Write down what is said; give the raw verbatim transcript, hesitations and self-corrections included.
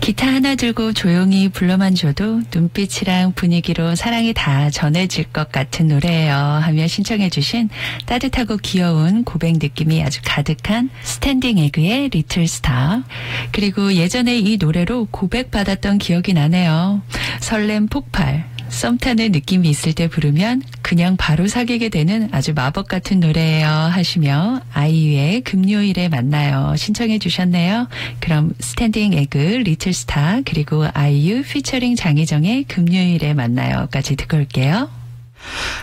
기타 하나 들고 조용히 불러만 줘도 눈빛이랑 분위기로 사랑이 다 전해질 것 같은 노래예요 하며 신청해 주신 따뜻하고 귀여운 고백 느낌이 아주 가득한 스탠딩 에그의 리틀 스타. 그리고 예전에 이 노래로 고백받았던 기억이 나네요. 설렘 폭발. 썸 타는 느낌이 있을 때 부르면 그냥 바로 사귀게 되는 아주 마법 같은 노래예요 하시며 아이유의 금요일에 만나요 신청해 주셨네요. 그럼 스탠딩 에그 리틀 스타 그리고 아이유 피처링 장희정의 금요일에 만나요까지 듣고 올게요.